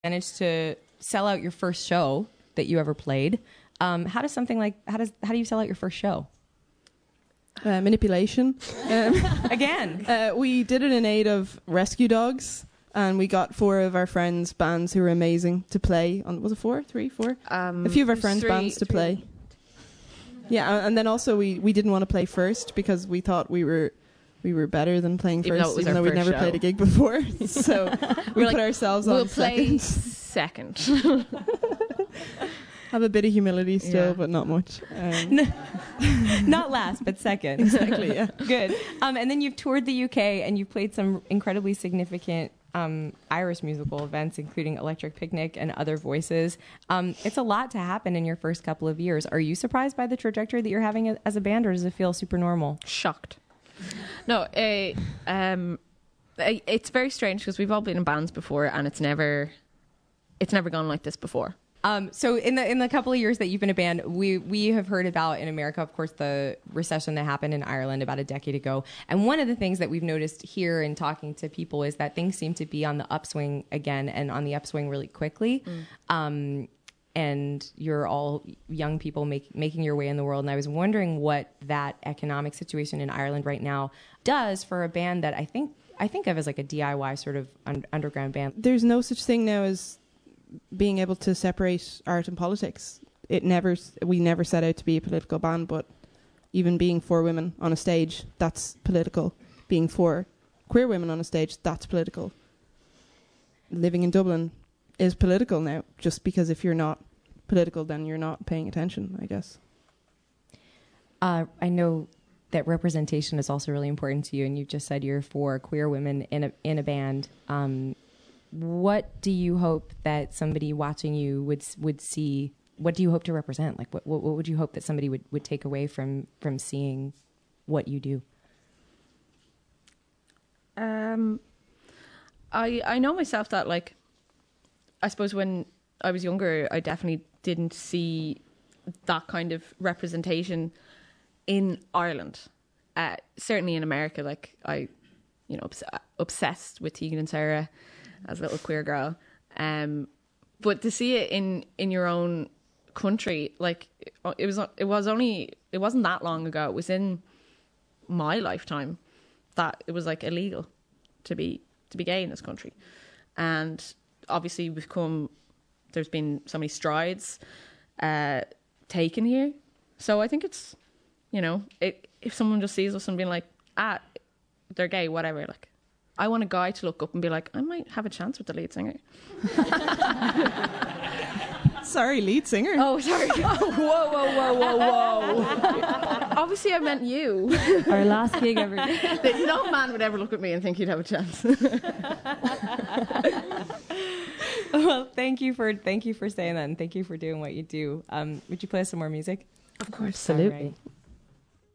managed to sell out your first show that you ever played. How do you sell out your first show? Manipulation. Again. We did it in aid of rescue dogs, and we got 4 of our friends' bands who were amazing to play on. Was it 4? 3? 4? A few of our friends' bands to play. Yeah, and then also we didn't want to play first because we thought we were better than playing first, even though we'd never played a gig before. So we put ourselves on second. Have a bit of humility still, but not much. Not last, but second. Exactly, yeah. Good. And then you've toured the UK and you've played some incredibly significant Irish musical events, including Electric Picnic and Other Voices. It's a lot to happen in your first couple of years. Are you surprised by the trajectory that you're having as a band, or does it feel super normal? Shocked. No, it's very strange because we've all been in bands before, and it's never gone like this before. So in the couple of years that you've been a band, we have heard about in America, of course, the recession that happened in Ireland about a decade ago. And one of the things that we've noticed here in talking to people is that things seem to be on the upswing again, and on the upswing really quickly. And you're all young people making your way in the world. And I was wondering what that economic situation in Ireland right now does for a band that I think of as like a DIY sort of underground band. There's no such thing now as being able to separate art and politics. We never set out to be a political band, but even being 4 women on a stage, that's political. Being 4 queer women on a stage, that's political. Living in Dublin is political now, just because if you're not political, then you're not paying attention, I guess. I know that representation is also really important to you, and you just said you're 4 queer women in a band. What do you hope that somebody watching you would see? What do you hope to represent? Like, what would you hope that somebody would take away from seeing what you do? I know myself that, like, I suppose when I was younger, I definitely didn't see that kind of representation in Ireland. Certainly in America, like, I, obsessed with Tegan and Sarah as a little queer girl. But to see it in your own country, like, it wasn't that long ago. It was in my lifetime that it was, like, illegal to be gay in this country. And obviously there's been so many strides taken here. So I think it's, if someone just sees us and being like, they're gay, whatever, like, I want a guy to look up and be like, I might have a chance with the lead singer. Sorry, lead singer. Oh, sorry. Whoa. Obviously, I meant you. Our last gig ever. No man would ever look at me and think he'd have a chance. Well, thank you for saying that, and thank you for doing what you do. Would you play us some more music? Of course. Absolutely.